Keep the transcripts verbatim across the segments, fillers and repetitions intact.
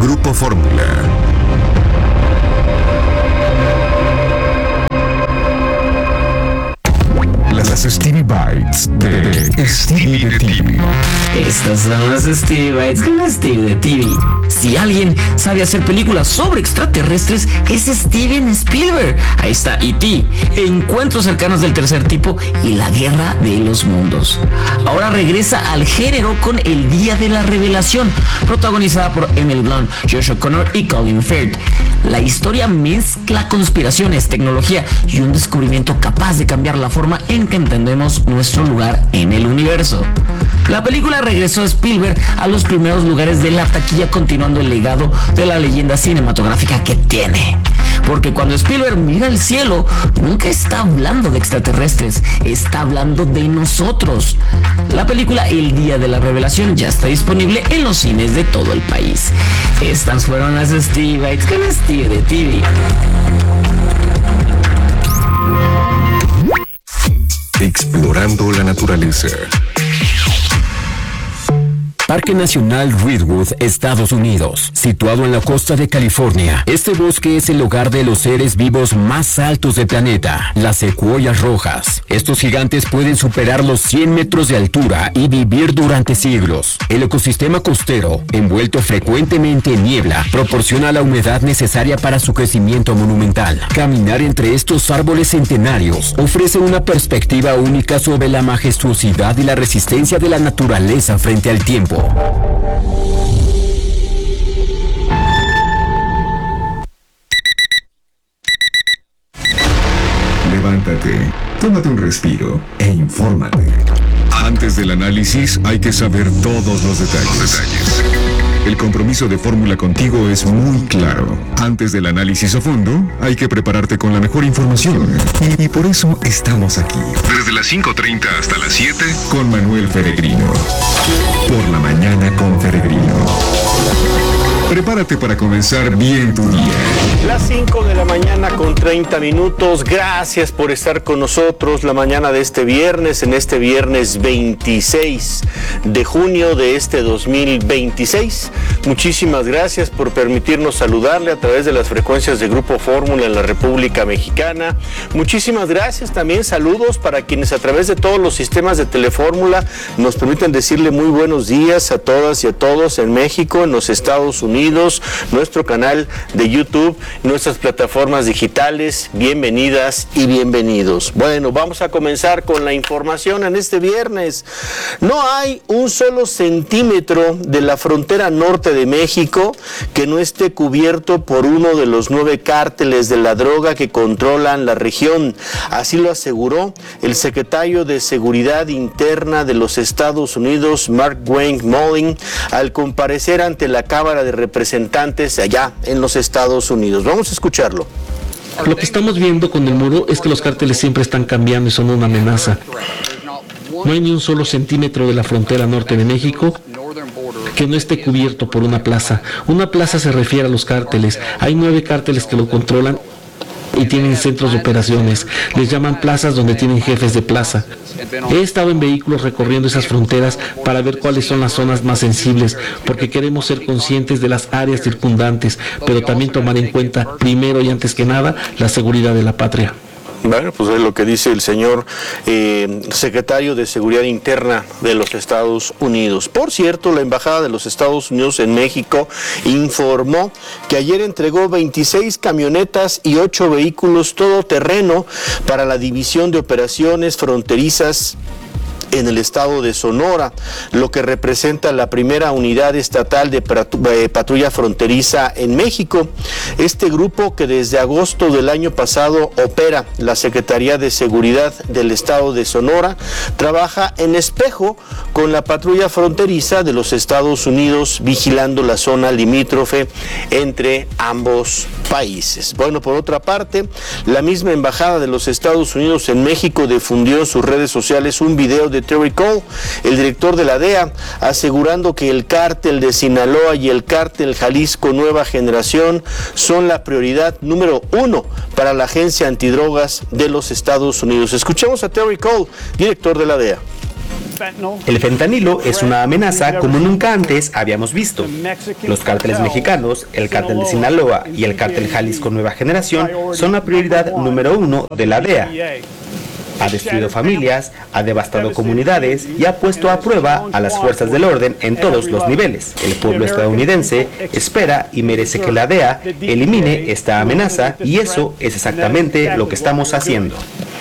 Grupo Fórmula. Las Stevie Bites de Stevie de T V. Estas son las Stevie Bites con Stevie de T V. Si alguien sabe hacer películas sobre extraterrestres, es Steven Spielberg. Ahí está E T, Encuentros cercanos del tercer tipo y La guerra de los mundos. Ahora regresa al género con El día de la revelación, protagonizada por Emily Blunt, Josh O'Connor y Colin Firth. La historia mezcla conspiraciones, tecnología y un descubrimiento capaz de cambiar la forma en que entendemos nuestro lugar en el universo. La película regresó a Spielberg a los primeros lugares de la taquilla, continuando el legado de la leyenda cinematográfica que tiene. Porque cuando Spielberg mira el cielo, nunca está hablando de extraterrestres, está hablando de nosotros. La película El día de la revelación ya está disponible en los cines de todo el país. Estas fueron las Stevie Bites con Stevie de T V. Explorando la naturaleza. Parque Nacional Redwood, Estados Unidos, situado en la costa de California. Este bosque es el hogar de los seres vivos más altos del planeta, las secuoyas rojas. Estos gigantes pueden superar los cien metros de altura y vivir durante siglos. El ecosistema costero, envuelto frecuentemente en niebla, proporciona la humedad necesaria para su crecimiento monumental. Caminar entre estos árboles centenarios ofrece una perspectiva única sobre la majestuosidad y la resistencia de la naturaleza frente al tiempo. Levántate, tómate un respiro e infórmate. Antes del análisis hay que saber todos los detalles. Los detalles. El compromiso de Fórmula contigo es muy claro. Antes del análisis a fondo, hay que prepararte con la mejor información. Y, y por eso estamos aquí. Desde las cinco treinta hasta las siete, con Manuel Peregrino. Por la mañana con Peregrino. Prepárate para comenzar bien tu día. Las cinco de la mañana con treinta minutos. Gracias por estar con nosotros la mañana de este viernes, en este viernes veintiséis de junio de este dos mil veintiséis. Muchísimas gracias por permitirnos saludarle a través de las frecuencias de Grupo Fórmula en la República Mexicana. Muchísimas gracias también, saludos para quienes a través de todos los sistemas de Telefórmula nos permiten decirle muy buenos días a todas y a todos en México, en los Estados Unidos, nuestro canal de YouTube, nuestras plataformas digitales. Bienvenidas y bienvenidos. Bueno, vamos a comenzar con la información en este viernes. No hay un solo centímetro de la frontera norte de México que no esté cubierto por uno de los nueve cárteles de la droga que controlan la región. Así lo aseguró el secretario de Seguridad Interna de los Estados Unidos, Mark Wayne Mullin, al comparecer ante la Cámara de Representantes allá en los Estados Unidos. Vamos a escucharlo. Lo que estamos viendo con el muro es que los cárteles siempre están cambiando y son una amenaza. No hay ni un solo centímetro de la frontera norte de México que no esté cubierto por una plaza. Una plaza se refiere a los cárteles. Hay nueve cárteles que lo controlan y tienen centros de operaciones. Les llaman plazas donde tienen jefes de plaza. He estado en vehículos recorriendo esas fronteras para ver cuáles son las zonas más sensibles, porque queremos ser conscientes de las áreas circundantes, pero también tomar en cuenta, primero y antes que nada, la seguridad de la patria. Bueno, pues es lo que dice el señor eh, secretario de Seguridad Interna de los Estados Unidos. Por cierto, la Embajada de los Estados Unidos en México informó que ayer entregó veintiséis camionetas y ocho vehículos todoterreno para la División de Operaciones Fronterizas en el estado de Sonora, lo que representa la primera unidad estatal de patrulla fronteriza en México. Este grupo, que desde agosto del año pasado opera la Secretaría de Seguridad del estado de Sonora, trabaja en espejo con la patrulla fronteriza de los Estados Unidos, vigilando la zona limítrofe entre ambos países. Bueno, por otra parte, la misma Embajada de los Estados Unidos en México difundió en sus redes sociales un video de Terry Cole, el director de la D E A, asegurando que el cártel de Sinaloa y el cártel Jalisco Nueva Generación son la prioridad número uno para la Agencia Antidrogas de los Estados Unidos. Escuchemos a Terry Cole, director de la D E A. El fentanilo es una amenaza como nunca antes habíamos visto. Los cárteles mexicanos, el cártel de Sinaloa y el cártel Jalisco Nueva Generación son la prioridad número uno de la D E A. Ha destruido familias, ha devastado comunidades y ha puesto a prueba a las fuerzas del orden en todos los niveles. El pueblo estadounidense espera y merece que la D E A elimine esta amenaza y eso es exactamente lo que estamos haciendo.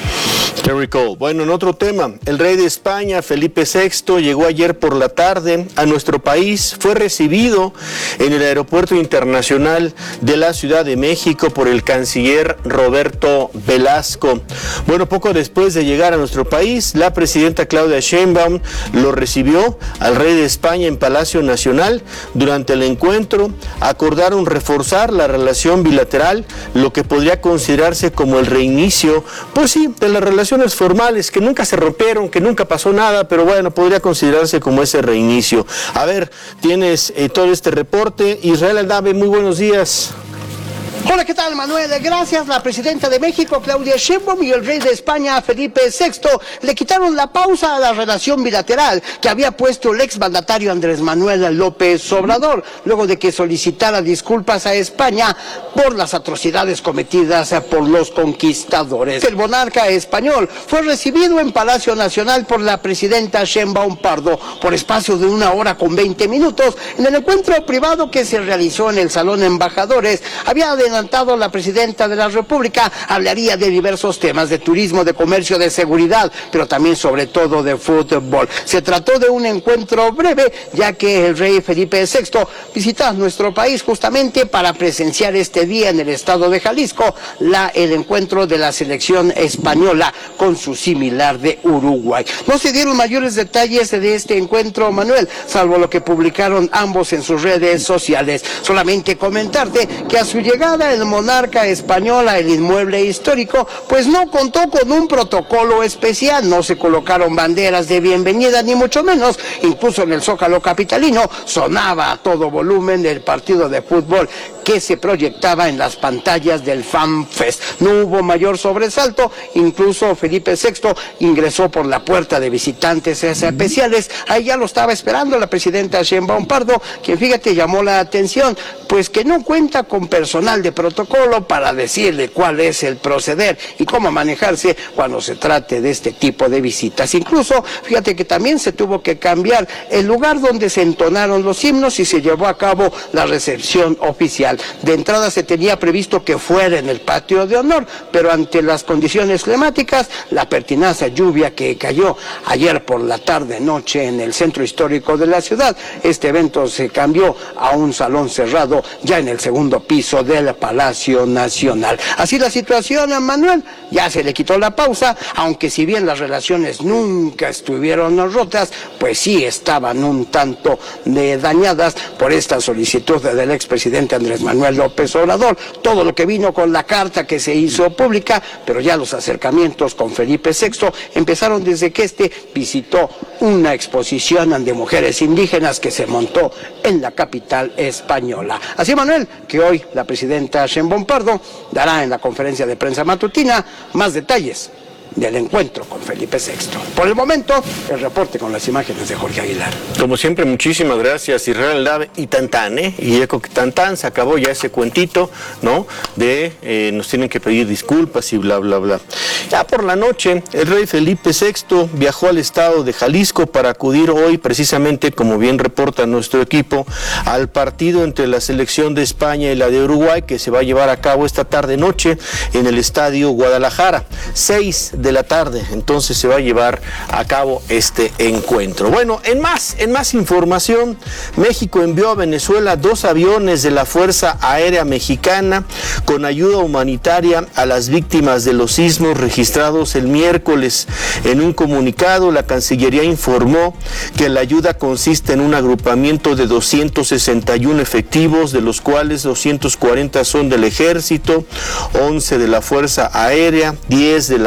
Very cool. Bueno, en otro tema, el rey de España, Felipe sexto, llegó ayer por la tarde a nuestro país. Fue recibido en el aeropuerto internacional de la Ciudad de México por el canciller Roberto Velasco. Bueno, poco después de llegar a nuestro país, la presidenta Claudia Sheinbaum lo recibió al rey de España en Palacio Nacional. Durante el encuentro, acordaron reforzar la relación bilateral, lo que podría considerarse como el reinicio, pues sí, de la relación formales que nunca se rompieron, que nunca pasó nada, pero bueno, podría considerarse como ese reinicio. A ver, tienes eh, todo este reporte. Israel Aldave, muy buenos días. Hola, ¿qué tal, Manuel? Gracias. La presidenta de México, Claudia Sheinbaum, y el rey de España, Felipe sexto, le quitaron la pausa a la relación bilateral que había puesto el exmandatario Andrés Manuel López Obrador, luego de que solicitara disculpas a España por las atrocidades cometidas por los conquistadores. El monarca español fue recibido en Palacio Nacional por la presidenta Sheinbaum Pardo por espacio de una hora con veinte minutos. En el encuentro privado que se realizó en el Salón Embajadores, había adelantado la presidenta de la República, hablaría de diversos temas, de turismo, de comercio, de seguridad, pero también sobre todo de fútbol. Se trató de un encuentro breve, ya que el rey Felipe sexto visita nuestro país justamente para presenciar este día en el estado de Jalisco la, el encuentro de la selección española con su similar de Uruguay. No se dieron mayores detalles de este encuentro, Manuel, salvo lo que publicaron ambos en sus redes sociales. Solamente comentarte que a su llegada el monarca español a el inmueble histórico, pues no contó con un protocolo especial, no se colocaron banderas de bienvenida, ni mucho menos. Incluso en el Zócalo capitalino sonaba a todo volumen el partido de fútbol que se proyectaba en las pantallas del Fan Fest. No hubo mayor sobresalto, incluso Felipe sexto ingresó por la puerta de visitantes especiales. Ahí ya lo estaba esperando la presidenta Sheinbaum Pardo, quien, fíjate, llamó la atención, pues que no cuenta con personal de protocolo para decirle cuál es el proceder y cómo manejarse cuando se trate de este tipo de visitas. Incluso, fíjate que también se tuvo que cambiar el lugar donde se entonaron los himnos y se llevó a cabo la recepción oficial. De entrada se tenía previsto que fuera en el patio de honor, pero ante las condiciones climáticas, la pertinaz lluvia que cayó ayer por la tarde-noche en el centro histórico de la ciudad, este evento se cambió a un salón cerrado ya en el segundo piso del Palacio Nacional. Así la situación a Manuel, ya se le quitó la pausa, aunque si bien las relaciones nunca estuvieron rotas, pues sí estaban un tanto de dañadas por esta solicitud del expresidente Andrés Manuel López Obrador. Todo lo que vino con la carta que se hizo pública, pero ya los acercamientos con Felipe sexto empezaron desde que este visitó una exposición de mujeres indígenas que se montó en la capital española. Así, Manuel, que hoy la presidenta Sheinbaum Pardo dará en la conferencia de prensa matutina más detalles del encuentro con Felipe sexto. Por el momento, el reporte con las imágenes de Jorge Aguilar. Como siempre, muchísimas gracias, Israel Aldave. Y tan tan, ¿eh? Y eco que tan tan, se acabó ya ese cuentito, ¿no? De eh, nos tienen que pedir disculpas y bla, bla, bla. Ya por la noche, el rey Felipe sexto viajó al estado de Jalisco para acudir hoy, precisamente, como bien reporta nuestro equipo, al partido entre la selección de España y la de Uruguay, que se va a llevar a cabo esta tarde-noche en el Estadio Guadalajara. Seis de la tarde, entonces se va a llevar a cabo este encuentro. Bueno, en más, en más información, México envió a Venezuela dos aviones de la Fuerza Aérea Mexicana con ayuda humanitaria a las víctimas de los sismos registrados el miércoles. En un comunicado, la Cancillería informó que la ayuda consiste en un agrupamiento de doscientos sesenta y uno efectivos, de los cuales doscientos cuarenta son del Ejército, once de la Fuerza Aérea, diez de la Guardia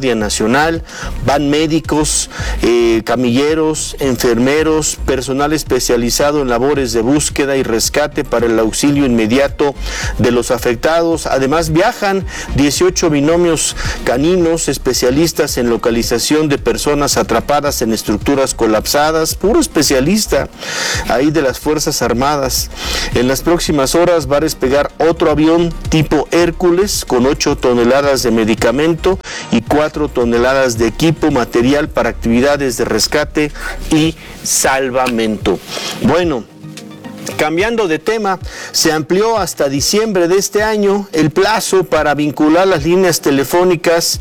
Guardia Nacional, van médicos, eh, camilleros, enfermeros, personal especializado en labores de búsqueda y rescate para el auxilio inmediato de los afectados. Además viajan dieciocho binomios caninos especialistas en localización de personas atrapadas en estructuras colapsadas, puro especialista ahí de las Fuerzas Armadas. En las próximas horas va a despegar otro avión tipo Hércules con ocho toneladas de medicamento y cuatro toneladas de equipo, material para actividades de rescate y salvamento. Bueno, cambiando de tema, se amplió hasta diciembre de este año el plazo para vincular las líneas telefónicas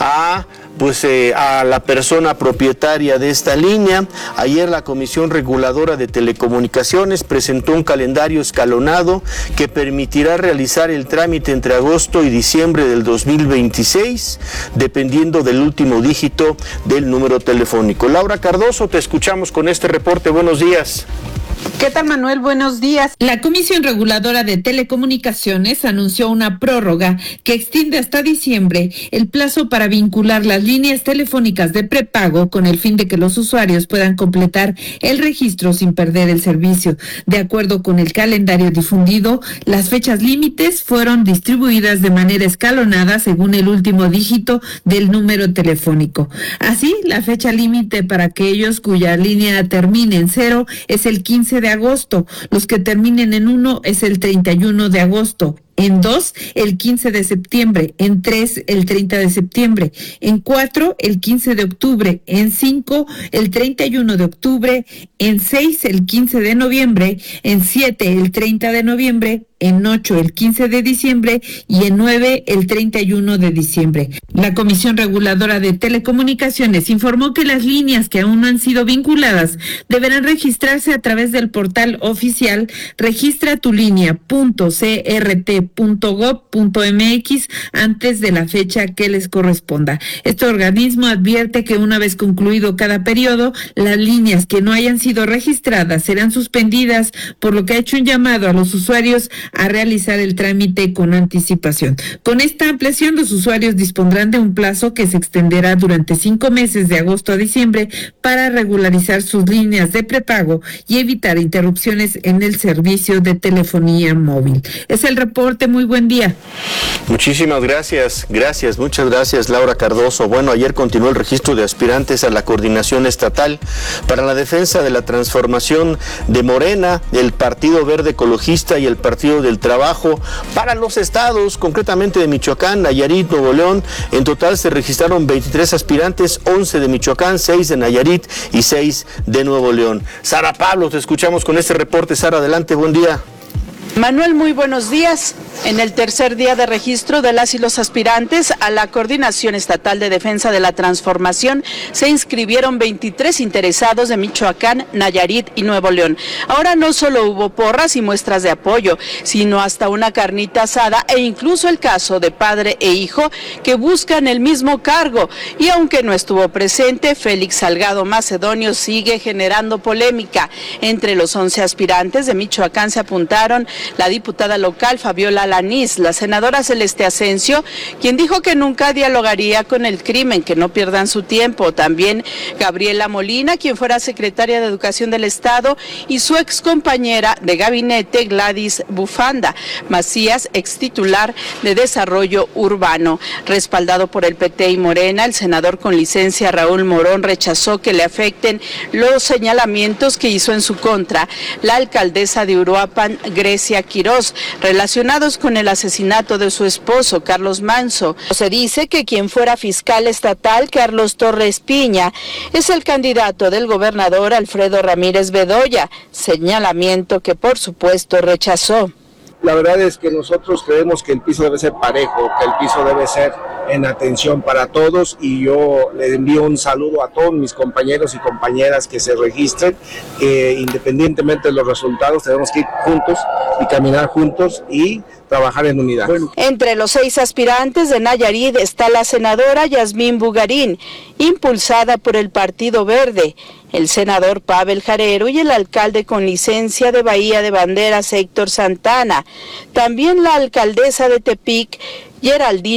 a pues eh, a la persona propietaria de esta línea. Ayer la Comisión Reguladora de Telecomunicaciones presentó un calendario escalonado que permitirá realizar el trámite entre agosto y diciembre del dos mil veintiséis, dependiendo del último dígito del número telefónico. Laura Cardoso, te escuchamos con este reporte. Buenos días. ¿Qué tal, Manuel? Buenos días. La Comisión Reguladora de Telecomunicaciones anunció una prórroga que extiende hasta diciembre el plazo para vincular las líneas telefónicas de prepago con el fin de que los usuarios puedan completar el registro sin perder el servicio. De acuerdo con el calendario difundido, las fechas límites fueron distribuidas de manera escalonada según el último dígito del número telefónico. Así, la fecha límite para aquellos cuya línea termine en cero es el quince de agosto, los que terminen en uno es el treinta y uno de agosto. En dos, el quince de septiembre, en tres, el treinta de septiembre, en cuatro, el quince de octubre, en cinco, el treinta y uno de octubre, en seis, el quince de noviembre, en siete, el treinta de noviembre, en ocho, el quince de diciembre y en nueve, el treinta y uno de diciembre. La Comisión Reguladora de Telecomunicaciones informó que las líneas que aún no han sido vinculadas deberán registrarse a través del portal oficial registra tu línea punto c r t punto gov punto m x antes de la fecha que les corresponda. Este organismo advierte que una vez concluido cada periodo, las líneas que no hayan sido registradas serán suspendidas, por lo que ha hecho un llamado a los usuarios a realizar el trámite con anticipación. Con esta ampliación, los usuarios dispondrán de un plazo que se extenderá durante cinco meses de agosto a diciembre para regularizar sus líneas de prepago y evitar interrupciones en el servicio de telefonía móvil. Es el reporte. Muy buen día. Muchísimas gracias, gracias, muchas gracias, Laura Cardoso. Bueno, ayer continuó el registro de aspirantes a la Coordinación Estatal para la Defensa de la Transformación de Morena, el Partido Verde Ecologista y el Partido del Trabajo para los estados, concretamente de Michoacán, Nayarit, Nuevo León. En total se registraron veintitrés aspirantes, once de Michoacán, seis de Nayarit y seis de Nuevo León. Sara Pablo, te escuchamos con este reporte. Sara, adelante, buen día. Manuel, muy buenos días. En el tercer día de registro de las y los aspirantes a la Coordinación Estatal de Defensa de la Transformación se inscribieron veintitrés interesados de Michoacán, Nayarit y Nuevo León. Ahora no solo hubo porras y muestras de apoyo, sino hasta una carnita asada e incluso el caso de padre e hijo que buscan el mismo cargo. Y aunque no estuvo presente, Félix Salgado Macedonio sigue generando polémica. Entre los once aspirantes de Michoacán se apuntaron la diputada local Fabiola Alanís, la senadora Celeste Asensio, quien dijo que nunca dialogaría con el crimen, que no pierdan su tiempo. También Gabriela Molina, quien fuera secretaria de Educación del Estado, y su excompañera de gabinete Gladys Bufanda Macías, ex titular de Desarrollo Urbano. Respaldado por el P T y Morena, el senador con licencia Raúl Morón rechazó que le afecten los señalamientos que hizo en su contra la alcaldesa de Uruapan, Grecia Quirós, relacionados con el asesinato de su esposo, Carlos Manso. Se dice que quien fuera fiscal estatal, Carlos Torres Piña, es el candidato del gobernador Alfredo Ramírez Bedoya, señalamiento que por supuesto rechazó. La verdad es que nosotros creemos que el piso debe ser parejo, que el piso debe ser en atención para todos, y yo le envío un saludo a todos mis compañeros y compañeras que se registren, que independientemente de los resultados tenemos que ir juntos y caminar juntos y trabajar en unidad. Bueno. Entre los seis aspirantes de Nayarit está la senadora Yasmín Bugarín, impulsada por el Partido Verde, el senador Pavel Jarero y el alcalde con licencia de Bahía de Banderas, Héctor Santana. También la alcaldesa de Tepic, Geraldine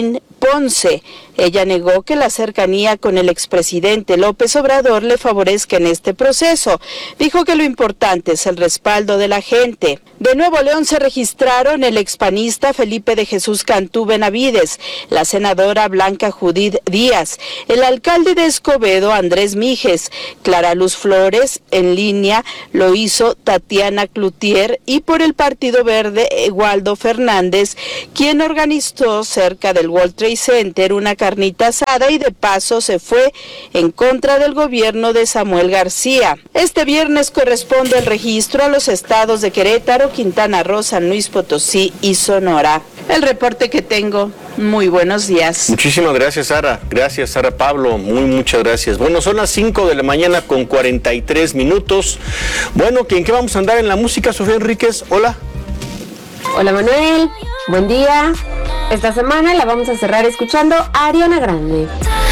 Ponce. Ella negó que la cercanía con el expresidente López Obrador le favorezca en este proceso. Dijo que lo importante es el respaldo de la gente. De Nuevo León se registraron el expanista Felipe de Jesús Cantú Benavides, la senadora Blanca Judith Díaz, el alcalde de Escobedo Andrés Mijes, Clara Luz Flores, en línea lo hizo Tatiana Cloutier, y por el Partido Verde Waldo Fernández, quien organizó cerca del World Trade Center una carnita asada y de paso se fue en contra del gobierno de Samuel García. Este viernes corresponde el registro a los estados de Querétaro, Quintana Roo, San Luis Potosí y Sonora. El reporte que tengo. Muy buenos días. Muchísimas gracias, Sara. Gracias, Sara Pablo. Muy, muchas gracias. Bueno, son las cinco de la mañana con cuarenta y tres minutos. Bueno, ¿en qué vamos a andar en la música, Sofía Enríquez? Hola. Hola, Manuel. Buen día. Esta semana la vamos a cerrar escuchando a Ariana Grande.